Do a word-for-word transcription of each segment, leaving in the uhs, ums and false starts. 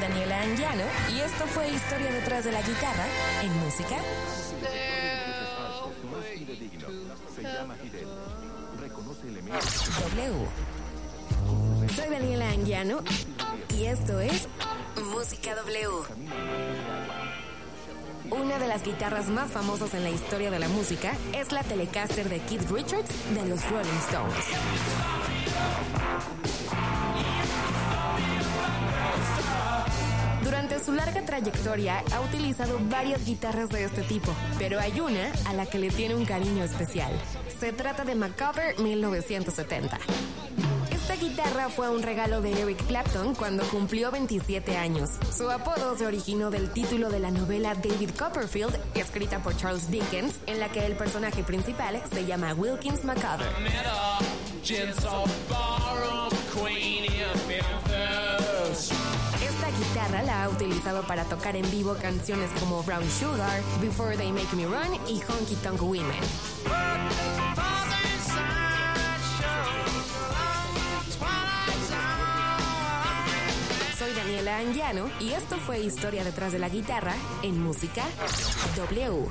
Daniela Anguiano y esto fue Historia detrás de la guitarra en música W. Soy Daniela Anguiano y esto es Música W. Una de las guitarras más famosas en la historia de la música es la Telecaster de Keith Richards de los Rolling Stones. Durante su larga trayectoria ha utilizado varias guitarras de este tipo, pero hay una a la que le tiene un cariño especial. Se trata de Macabre mil novecientos setenta. Esta guitarra fue un regalo de Eric Clapton cuando cumplió veintisiete años. Su apodo se originó del título de la novela David Copperfield, escrita por Charles Dickens, en la que el personaje principal se llama Wilkins Macabre. Esta guitarra la ha utilizado para tocar en vivo canciones como Brown Sugar, Before They Make Me Run y Honky Tonk Women. Soy Daniela Anguiano y esto fue Historia detrás de la guitarra en música W.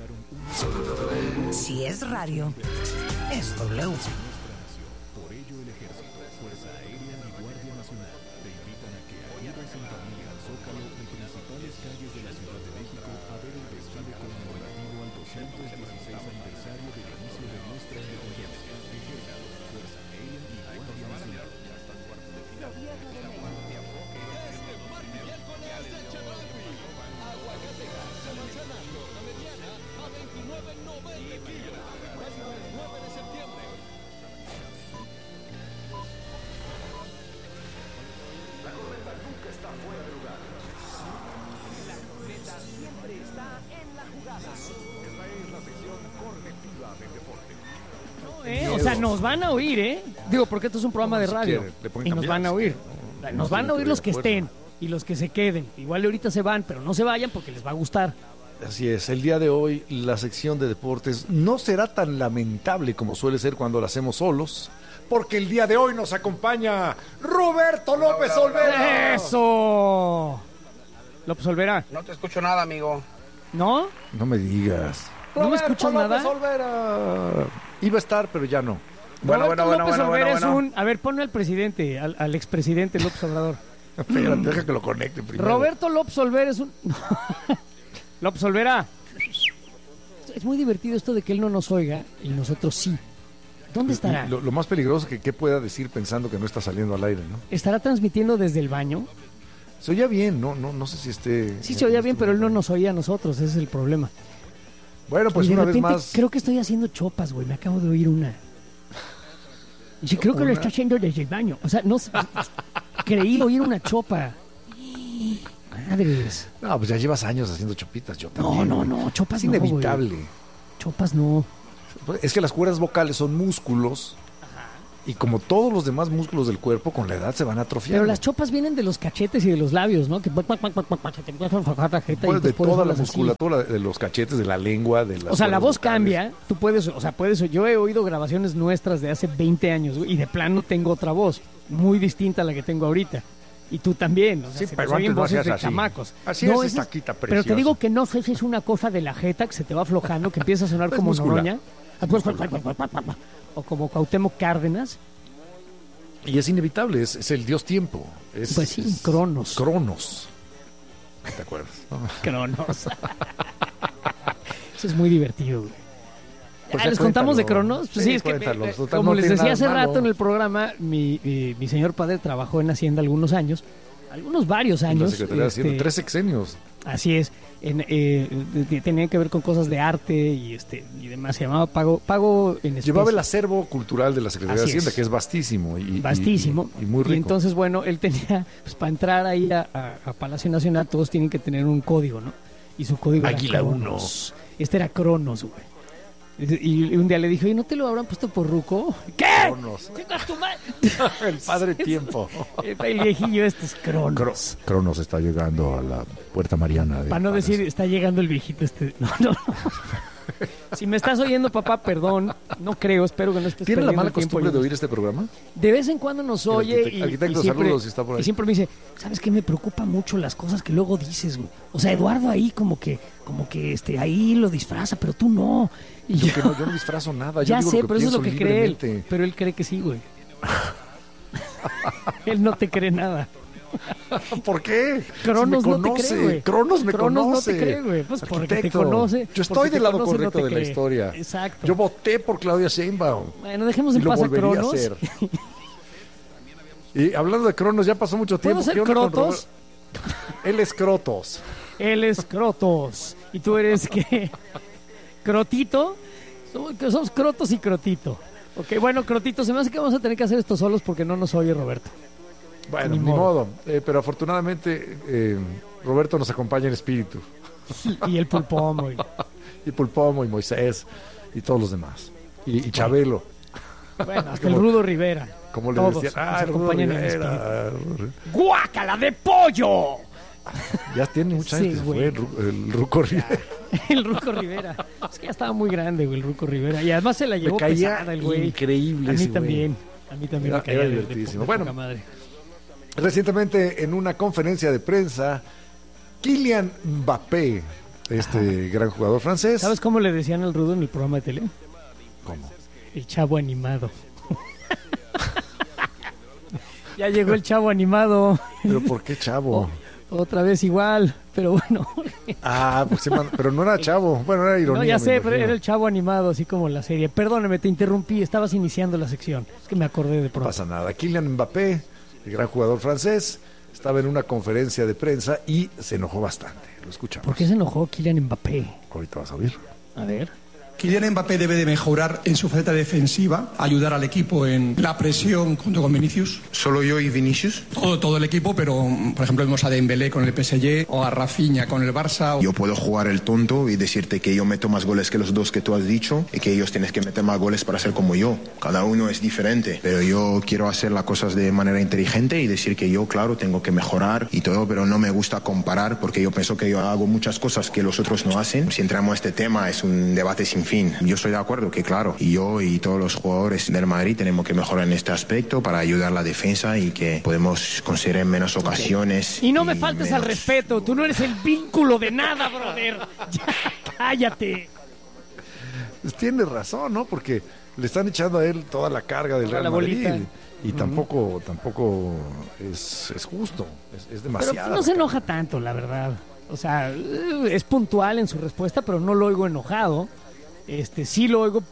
Si es radio, es W. Por ello el Ejército, Fuerza Aérea y Guardia Nacional te invitan a que acudas en familia al Zócalo y principales calles de la Ciudad de México a ver el desfile conmemorativo al doscientos dieciséis aniversario del inicio de nuestra independencia. Ejército, Fuerza Aérea y Guardia Nacional. ¿Eh? O sea, nos van a oír, ¿eh? Digo, porque esto es un programa de radio. Y nos van a oír. Nos van a oír los que estén y los que se queden. Igual ahorita se van, pero no se vayan porque les va a gustar. Así es, el día de hoy la sección de deportes no será tan lamentable como suele ser cuando la hacemos solos, porque el día de hoy nos acompaña Roberto López Olvera. ¡Eso! López Olvera. No te escucho nada, amigo. ¿No? No me digas. ¿No me escuchas nada? López Olvera. Iba a estar, pero ya no. Bueno, Roberto bueno, López bueno, Olvera bueno, es bueno. un... A ver, ponme al presidente, al, al expresidente López Obrador. Espérate, deja que lo conecte primero. Roberto López Olvera es un... López Olvera. Es muy divertido esto de que él no nos oiga y nosotros sí. ¿Dónde estará? Lo, lo más peligroso que, que pueda decir pensando que no está saliendo al aire, ¿no? ¿Estará transmitiendo desde el baño? Se oía bien, ¿no? No, no sé si esté... Sí, se oía bien, pero él no nos oía a nosotros, ese es el problema. Bueno, pues y de una repente, vez más... creo que estoy haciendo chopas, güey, me acabo de oír una. Y sí, creo que ¿Una? lo está haciendo desde el baño. O sea, no sé, creí oír una chopa. Madres. No, pues ya llevas años haciendo chopitas, yo No, también. no, no, chopas Es no, güey. inevitable. Chopas no. Es que las cuerdas vocales son músculos. Y como todos los demás músculos del cuerpo, con la edad se van atrofiando. Pero las chopas vienen de los cachetes y de los labios, ¿no? Que te empiezas a enfocar la jeta y Pues de entonces por eso toda la hablas así. musculatura, de los cachetes, de la lengua, de las O sea, la cuerdas voz vocales. cambia, tú puedes, o sea, puedes, yo he oído grabaciones nuestras de hace veinte años güey, y de plano tengo otra voz, muy distinta a la que tengo ahorita. Y tú también, o sea, Sí, se pero nos oyen antes no voces hacías de así. chamacos. Así No, es, ese estaquita Pero te preciosa. digo que no sé si es una cosa de la jeta que se te va aflojando, que empieza a sonar Es como muscular. Noroña, o como Cuauhtémoc Cárdenas. Y es inevitable, es, es el dios tiempo. Es, Pues sí, es- Cronos. Cronos. ¿Te acuerdas? Cronos. Eso es muy divertido, güey. Pues Ah, ya ¿les contamos de cuéntalo. Cronos? Pues Sí, sí, es que, cuéntalo. eh, Total, como no les tiene decía nada hace malo. rato en el programa, mi, mi, mi señor padre trabajó en Hacienda algunos años, algunos varios En la años. Secretaría de Hacienda, este, tres sexenios. Así es, en, eh, de- tenía que ver con cosas de arte y este y demás, se llamaba Pago, pago en especie. Llevaba el acervo cultural de la Secretaría Así de Hacienda, es. que es vastísimo. Y, y- Vastísimo. Y, y muy rico. Y entonces, bueno, él tenía, pues para entrar ahí a, a- a Palacio Nacional, todos tienen que tener un código, ¿no? Y su código Águila era uno. Cronos. Este era Cronos, güey. Y y un día le dijo, ¿y no te lo habrán puesto por ruco? ¿Qué? Cronos. ¡Chingas tu madre! El padre tiempo. El viejillo este es Cronos. Cro- Cronos está llegando a la Puerta Mariana. de Para no Palacio. decir, está llegando el viejito este. No, no, no. Si me estás oyendo, papá, perdón. No creo, espero que no estés ¿Tiene la mala el tiempo costumbre de oyendo. oír este programa? De vez en cuando nos oye arquitecto- y, arquitecto, y siempre, saludos, si está por ahí. y siempre me dice, ¿sabes qué? Me preocupa mucho las cosas que luego dices, güey. O sea, Eduardo ahí como que, como que este, ahí lo disfraza, pero tú no. Y Yo, yo, que no, yo no disfrazo nada. Yo ya digo sé, lo que pero eso es lo que pienso cree él. libremente. Pero él cree que sí, güey. Él no te cree nada. ¿Por qué? Cronos Si me no te conoce. cree, güey. Cronos me Cronos conoce. no te cree, güey. Pues porque te Arquitecto, conoce. Yo estoy porque te del lado conoce, no correcto te de la cree. historia. Exacto. Yo voté por Claudia Sheinbaum. Bueno, dejemos Y en lo paz a volvería a Cronos. hacer. Y hablando de Cronos, ya pasó mucho tiempo. ¿Puedo ser ¿Qué onda con Crotos? Robert- Él es Crotos. Él es Crotos. ¿Y tú eres qué? ¿Crotito? Somos, que somos Crotos y Crotito. Ok, bueno, Crotito, se me hace que vamos a tener que hacer esto solos porque no nos oye Roberto. Bueno, Ni ni, modo. modo. Eh, pero afortunadamente eh, Roberto nos acompaña en espíritu. Y el pulpomo. Y, Y Pulpomo y Moisés y todos los demás. Y, y Chabelo. bueno, hasta Como- el Rudo Rivera. Como le Todos decían. nos Ah, el Rudo acompañan en Rivera. ¡Guácala de pollo! Ya tiene mucha Sí, gente. Se güey. fue el, Ru- el Ruco Rivera. El Ruco Rivera. Es que ya estaba muy grande, güey, el Ruco Rivera. Y además se la llevó Me caía pesada el güey. increíble A mí ese güey. también. A mí también Era- me caía era de- de divertidísimo. po- de Bueno. poca madre. Recientemente, en una conferencia de prensa, Kylian Mbappé, este gran jugador francés. ¿Sabes cómo le decían al Rudo en el programa de tele? ¿Cómo? El chavo animado. Ya llegó el chavo animado. ¿Pero por qué chavo? Otra vez igual, pero bueno. Ah, pues sí, man, pero no era chavo. Bueno, era ironía. No, ya me sé, pero imagino. era el chavo animado, así como la serie. Perdóname, te interrumpí, estabas iniciando la sección. Es que me acordé de No pronto. pasa nada. Kylian Mbappé, el gran jugador francés, estaba en una conferencia de prensa y se enojó bastante. Lo escuchamos. ¿Por qué se enojó Kylian Mbappé? Ahorita vas a oír. A ver. Kylian Mbappé debe de mejorar en su faceta defensiva, ayudar al equipo en la presión junto con Vinicius. ¿Solo yo y Vinicius? Todo, todo el equipo, pero por ejemplo vemos a Dembélé con el P S G o a Rafinha con el Barça. Yo puedo jugar el tonto y decirte que yo meto más goles que los dos que tú has dicho y que ellos tienes que meter más goles para ser como yo. Cada uno es diferente, pero yo quiero hacer las cosas de manera inteligente y decir que yo, claro, tengo que mejorar y todo, pero no me gusta comparar porque yo pienso que yo hago muchas cosas que los otros no hacen. Si entramos a este tema es un debate sin fin. Yo estoy de acuerdo que, claro, y yo y todos los jugadores del Madrid tenemos que mejorar en este aspecto para ayudar a la defensa y que podemos conseguir en menos ocasiones. Y no me faltes al menos- respeto, tú no eres el vínculo de nada, brother. Ya, cállate. Pues tiene razón, ¿no? Porque le están echando a él toda la carga del Toda Real la Madrid. bolita. Y tampoco, tampoco es, es justo. Es, es Pero demasiado. no se enoja tanto, la verdad. O sea, eh, es puntual en su respuesta, pero no lo oigo enojado. Este, sí lo oigo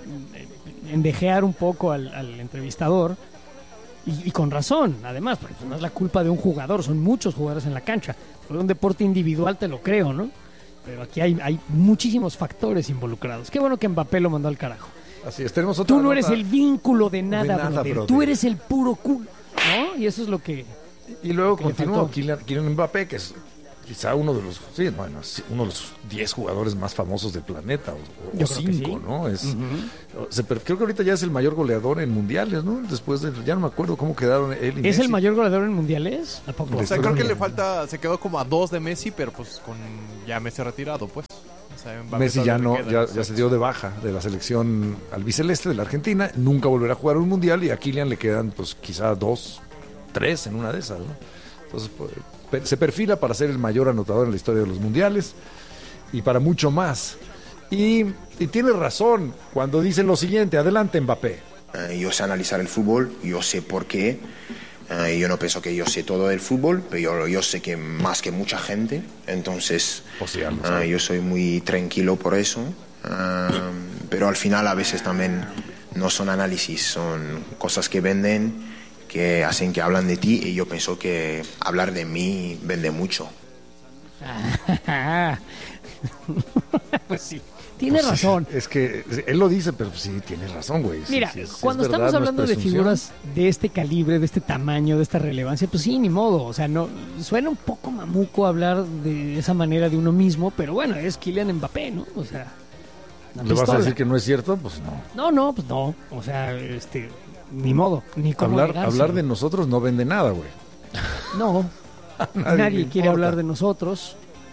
mm, endejear un poco al, al entrevistador. Y, y con razón, además, porque no es la culpa de un jugador, son muchos jugadores en la cancha. Fue un deporte individual, te lo creo, ¿no? Pero aquí hay, hay muchísimos factores involucrados. Qué bueno que Mbappé lo mandó al carajo. Así es, tenemos otra Tú no eres nota. el vínculo de nada, nada, brother. brother. Tú eres el puro culo, ¿no? Y eso es lo que... Y luego que le continuó faltó. Kylian, Kylian Mbappé, que es quizá uno de los, sí, bueno, sí, uno de los diez jugadores más famosos del planeta, o, o Yo creo que cinco, sí. ¿no? Es, se per- creo que ahorita ya es el mayor goleador en mundiales, ¿no? Después de, ya no me acuerdo cómo quedaron él y ¿Es Messi. el mayor goleador en mundiales? ¿A poco? O sea, creo que le falta, se quedó como a dos de Messi, pero pues con ya Messi retirado, pues. O sea, Mbappé Messi ya todavía no, le queda, ya, exacto. ya se dio de baja de la selección albiceleste de la Argentina, nunca volverá a jugar un mundial y a Kylian le quedan pues quizá dos, tres en una de esas, ¿no? Entonces pues, per- se perfila para ser el mayor anotador en la historia de los mundiales y para mucho más. Y, y tiene razón cuando dice lo siguiente, adelante Mbappé. Eh, yo sé analizar el fútbol, yo sé por qué. Eh, yo no pienso que yo sé todo del fútbol, pero yo, yo sé que más que mucha gente. Entonces, O sea, lo eh, sabe. yo soy muy tranquilo por eso. Eh, pero al final a veces también no son análisis, son cosas que venden, que hacen que hablan de ti. Y yo pienso que hablar de mí vende mucho. Pues sí, tiene Pues, razón. Es que él lo dice, pero sí, tiene razón, güey. Sí, Mira, sí, sí, es cuando verdad, estamos no es hablando de presunción. figuras de este calibre, de este tamaño, de esta relevancia, pues sí, ni modo. O sea, no suena un poco mamuco hablar de esa manera de uno mismo, pero bueno, es Kylian Mbappé, ¿no? O sea, una ¿Le vas a pistola. decir que no es cierto? Pues no. No, no, pues no. O sea, este, ni modo, ni cómo Hablar, negarse. hablar de nosotros no vende nada, güey. No, Nadie nadie, le quiere importa. hablar de nosotros.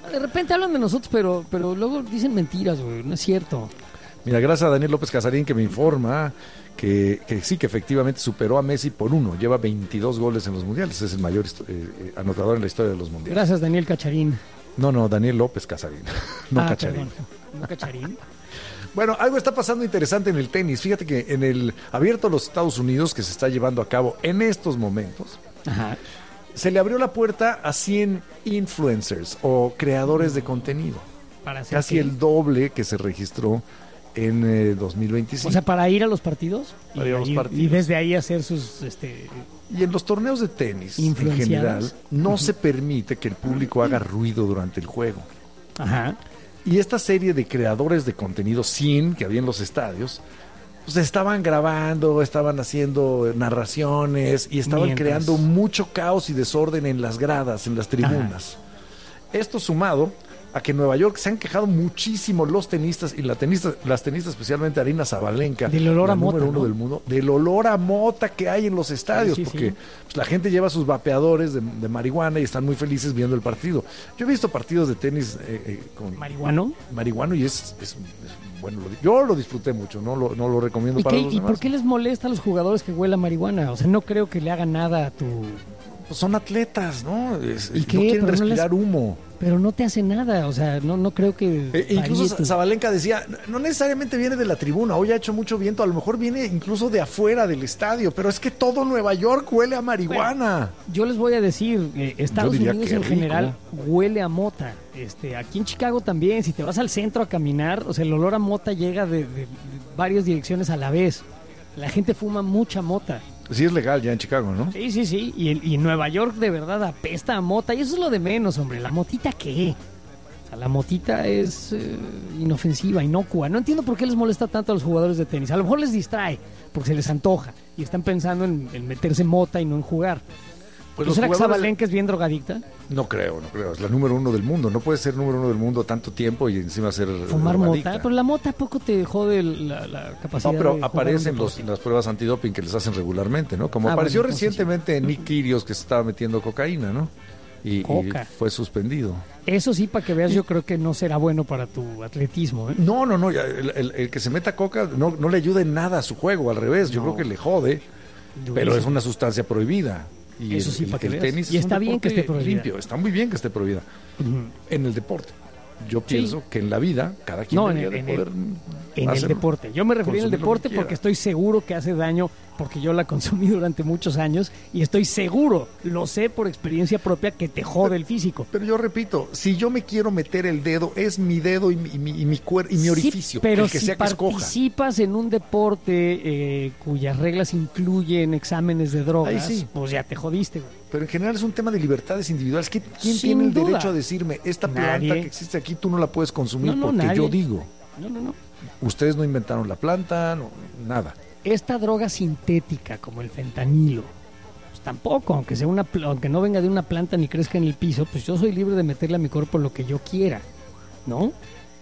De repente hablan de nosotros, pero, pero luego dicen mentiras, güey. No es cierto. Mira, gracias a Daniel López Casarín que me informa que, que sí, que efectivamente superó a Messi por uno. Lleva veintidós goles en los mundiales. Es el mayor histo- eh, anotador en la historia de los mundiales. Gracias, Daniel Cacharín. No, no, Daniel López Casarín. No ah, Cacharín. perdón. ¿No Cacharín? Bueno, algo está pasando interesante en el tenis. Fíjate que en el Abierto de los Estados Unidos, que se está llevando a cabo en estos momentos, Ajá. se le abrió la puerta a cien influencers o creadores de contenido. Para hacer Casi qué? el doble que se registró en eh, dos mil veinticinco. O sea, para ir a los partidos. Para y, ir a los y- partidos. y desde ahí hacer sus... este Y en los torneos de tenis, en Influenciadas. general, no se permite que el público haga ruido durante el juego. Ajá. Y esta serie de creadores de contenido, cien que había en los estadios, pues estaban grabando, estaban haciendo narraciones y estaban Mientras. creando mucho caos y desorden en las gradas, en las tribunas. Esto sumado a que en Nueva York se han quejado muchísimo los tenistas y la tenista, las tenistas, especialmente Aryna Sabalenka, Del olor la a mota, número uno ¿no? del mundo, del olor a mota que hay en los estadios, Sí, sí, porque sí. pues, la gente lleva sus vapeadores de, de marihuana y están muy felices viendo el partido. Yo he visto partidos de tenis eh, eh, con ¿Marihuano? marihuano y es, es- es- bueno, lo di- yo lo disfruté mucho, no lo, no lo recomiendo ¿Y, para qué- los ¿Y demás. por qué les molesta a los jugadores que huela marihuana? O sea, no creo que le haga nada a tu... Pues son atletas, ¿no? Es- ¿Y no qué? quieren Pero no respirar les- humo. Pero no te hace nada, o sea, no, no creo que... Eh, incluso varíe tu- Sabalenka decía, no necesariamente viene de la tribuna, hoy ha hecho mucho viento, a lo mejor viene incluso de afuera del estadio, pero es que todo Nueva York huele a marihuana. Yo les voy a decir, eh, Estados diría Unidos que en rico. general huele a mota. Este, aquí en Chicago también, si te vas al centro a caminar, o sea, el olor a mota llega de, de- de varias direcciones a la vez. La gente fuma mucha mota. Sí es legal ya en Chicago, ¿no? Sí, sí, sí. Y, en- y en Nueva York de verdad apesta a mota. Y eso es lo de menos, hombre. ¿La motita qué? O sea, la motita es eh, inofensiva, inocua. No entiendo por qué les molesta tanto a los jugadores de tenis. A lo mejor les distrae, porque se les antoja. Y están pensando en, en meterse mota y no en jugar. Pues ¿No los será que jugadores- Sabalenka es bien drogadicta? No creo, no creo, es la número uno del mundo, no puede ser número uno del mundo tanto tiempo y encima ser Fumar drogadicta. mota. Pero la mota poco te jode la, la capacidad No, pero de jugar aparecen un los, deporte. las pruebas antidoping que les hacen regularmente, ¿no? Como Ah, apareció bueno, entonces recientemente Nick Kyrgios que se estaba metiendo cocaína, ¿no? Y, y Coca. fue suspendido. Eso sí, para que veas, yo creo que no será bueno para tu atletismo. ¿eh? No, no, no, ya, el, el- el que se meta coca no, no le ayuda en nada a su juego, al revés, yo creo que le jode, pero es una sustancia prohibida. Y Eso el, sí, el- para que el veas. tenis Y es un está bien que deporte esté prohibida. limpio, está muy bien que esté prohibida Ujú. en el deporte. Yo pienso que en la vida cada quien No, en debería el- de en el- poder En el hacer- deporte. Yo me refería al consumir lo que deporte quiera. porque estoy seguro que hace daño, porque yo la consumí durante muchos años y estoy seguro, lo sé por experiencia propia, que te jode el físico. Pero yo repito, si yo me quiero meter el dedo, es mi dedo y mi, y mi, y mi cuer- y mi orificio, Sí, pero el que si sea que escoja. participas en un deporte eh, cuyas reglas incluyen exámenes de drogas, Ahí sí. pues ya te jodiste. güey. Pero en general es un tema de libertades individuales. ¿Qui- ¿Quién Sin tiene el duda. derecho a decirme, esta planta Nadie. que existe aquí tú no la puedes consumir No, no, porque nadie. yo digo? No, no, no. Ustedes no inventaron la planta, no, nada. Esta droga sintética como el fentanilo, pues tampoco, aunque sea una pl- aunque no venga de una planta ni crezca en el piso, pues yo soy libre de meterle a mi cuerpo lo que yo quiera, ¿no?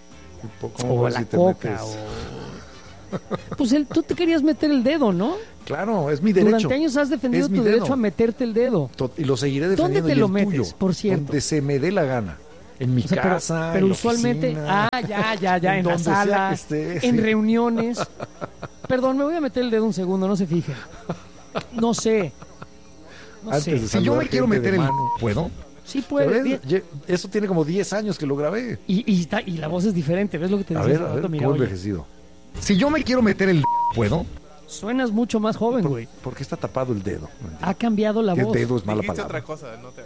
¿Cómo O vas la y te coca, metes? o... Pues el, tú te querías meter el dedo, ¿no? Claro, es mi derecho. Durante años has defendido Es tu mi derecho dedo. a meterte el dedo. To- Y lo seguiré ¿Dónde defendiendo. te y lo el metes, tuyo, por cierto? Donde se me dé la gana. En mi O sea, pero- casa, pero, en la usualmente, oficina. ah, ya, ya, ya, en, la donde sea sala, que esté, en sí. reuniones. Perdón, me voy a meter el dedo un segundo, no se fijen. No sé. No Antes sé. de Si saludar yo me gente quiero de meter el... mano, ¿puedo? Sí ¿Ya puede. ves? bien. Ye- Eso tiene como diez años que lo grabé. Y, y, está- y la voz es diferente, ¿ves lo que te A decía ver, hace a rato? ver, Mira, ¿cómo oye, envejecido? Si yo me quiero meter el... ¿Puedo? suenas mucho más joven, güey. ¿Por qué está tapado el dedo? No entiendo. Ha cambiado la ¿Qué voz. dedo es mala Dijiste palabra? otra cosa, no te...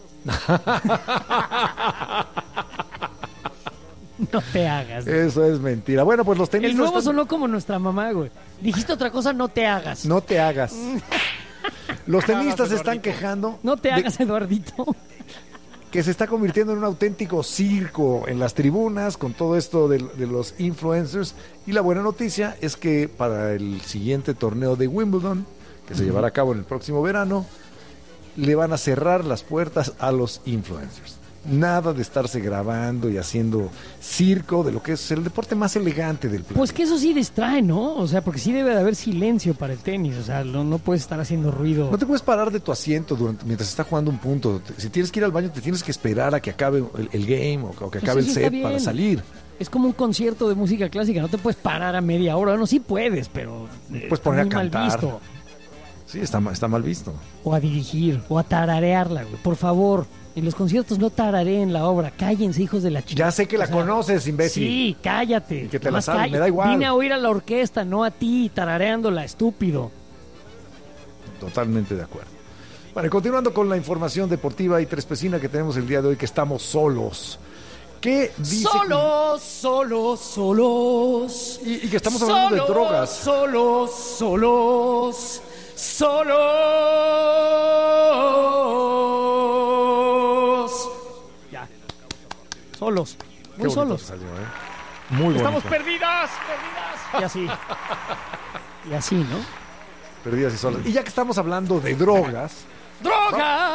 No te hagas. Eso es mentira. Bueno, pues los tenistas... El nuevo están- sonó como nuestra mamá, güey. Dijiste otra cosa, no te hagas. No te hagas. Los tenistas se Eduardito. están quejando No te de hagas, Eduardito. que se está convirtiendo en un auténtico circo en las tribunas con todo esto de, de los influencers. Y la buena noticia es que para el siguiente torneo de Wimbledon, que se Ujú. llevará a cabo en el próximo verano, le van a cerrar las puertas a los influencers. Nada de estarse grabando y haciendo circo de lo que es el deporte más elegante del planeta. Pues que eso sí distrae, ¿no? O sea, porque sí debe de haber silencio para el tenis. O sea, no, no puedes estar haciendo ruido. No te puedes parar de tu asiento durante, mientras está jugando un punto. Si tienes que ir al baño, te tienes que esperar a que acabe el, el game o, o que acabe Pues el eso está set para bien. salir. Es como un concierto de música clásica. No te puedes parar a media hora. No, sí puedes, pero eh, Puedes poner está a muy cantar. mal visto. Sí, está, ma- está mal visto. O a dirigir, o a tararearla, güey. Por favor, en los conciertos no tarareen la obra. Cállense, hijos de la chica. Ya sé que la conoces, imbécil. Sí, cállate. Y que te la Nomás sabes, cállate. me da igual. Vine a oír a la orquesta, no a ti, tarareándola, estúpido. Totalmente de acuerdo. Bueno, y continuando con la información deportiva y trespecina que tenemos el día de hoy, que estamos solos. ¿Qué dice? Solos, solos, solos. Y, y que estamos hablando de drogas. Solos, solos, solos. Ya. Solos. Qué Muy bonito solos. salió, ¿eh? Muy Estamos bonito. perdidas, perdidas. Y así. Y así, ¿no? Perdidas y solas. Y ya que estamos hablando de drogas, ¡Droga!